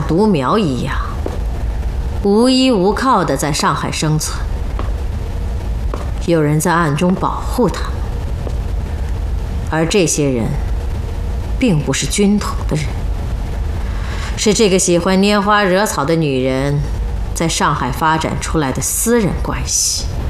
独苗一样，无依无靠的在上海生存。有人在暗中保护他们，而这些人并不是军统的人，是这个喜欢拈花惹草的女人在上海发展出来的私人关系。